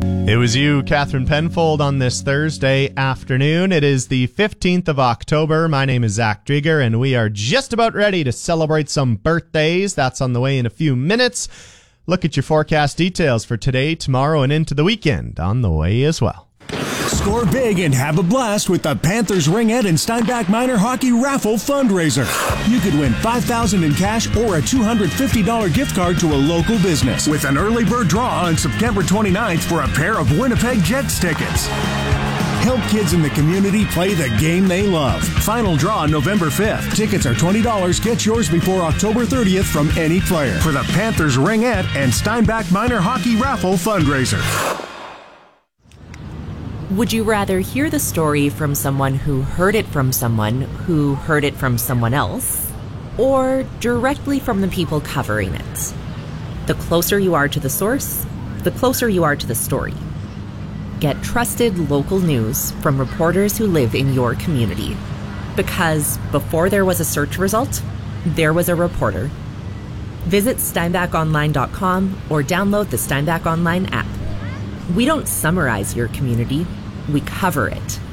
It was you, Catherine Penfold, on this Thursday afternoon. It is the 15th of October. My name is Zach Drieger, and we are just about ready to celebrate some birthdays. That's on the way in a few minutes. Look at your forecast details for today, tomorrow, and into the weekend on the way as well. Score big and have a blast with the Panthers Ringette and Steinbach Minor Hockey Raffle Fundraiser. You could win $5,000 in cash or a $250 gift card to a local business with an early bird draw on September 29th for a pair of Winnipeg Jets tickets. Help kids in the community play the game they love. Final draw November 5th. Tickets are $20. Get yours before October 30th from any player for the Panthers Ringette and Steinbach Minor Hockey Raffle Fundraiser. Would you rather hear the story from someone who heard it from someone who heard it from someone else, or directly from the people covering it? The closer you are to the source, the closer you are to the story. Get trusted local news from reporters who live in your community. Because before there was a search result, there was a reporter. Visit steinbachonline.com or download the Steinbach Online app. We don't summarize your community, we cover it.